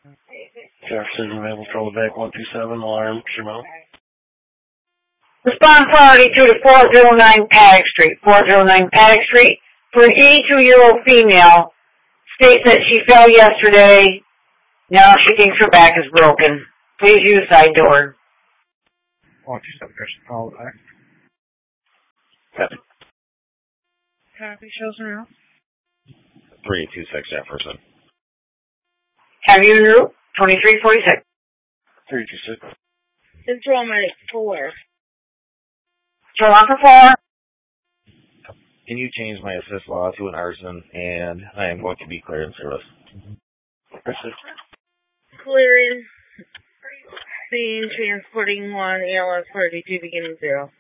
Jefferson, available control back 127, alarm, Jamal. Respond priority to 409 Paddock Street. 409 Paddock Street for an 82-year-old female. States that she fell yesterday. Now she thinks her back is broken. Please use side door. 127, Christian, call back. Copy. Copy, shows around. 326 Jefferson. Have you en route? 2346. 326. Control medic 4. Control on for 4. Can you change my assist law to an arson, and I am going to be cleared in service. Clearing. Scene transporting 1, ALS 32 beginning 0.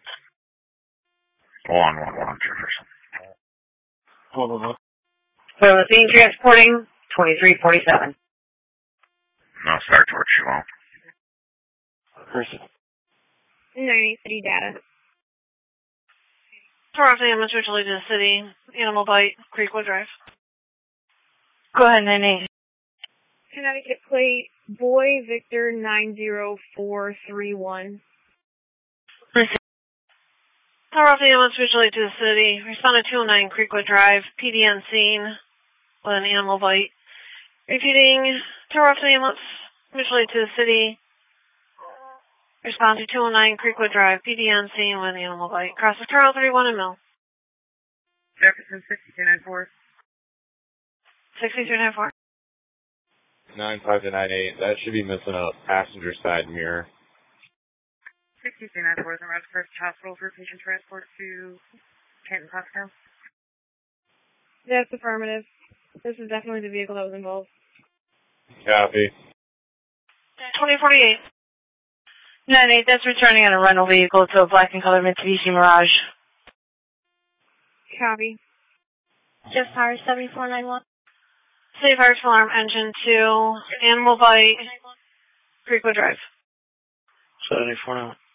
111 Jefferson. Hold on. So the scene transporting 2347. Now start towards Shalom. Person. 93 data. Toronto ambulance virtually to the city. Animal bite, Creekwood Drive. Go ahead, 98. Connecticut plate, Boy Victor 90431. Toronto ambulance virtually to the city. Responded 209 Creekwood Drive. PD on scene with an animal bite. Repeating, Toronto ambulance virtually to the city. Respond to 209 Creekwood Drive. PD on scene with an animal bite. Crosses Carl 31 and Mill. Jefferson 6294. 6394. 95 to 98. That should be missing a passenger side mirror. 6294 is the route to First Hospital for patient transport to Canton Hospital. Yes, affirmative. This is definitely the vehicle that was involved. Copy. 2048. 98, that's returning on a rental vehicle to a black and colored Mitsubishi Mirage. Copy. Just Fire 7491. Safe Fire Alarm Engine 2. Animal bite. Creekwood Drive. 74 now.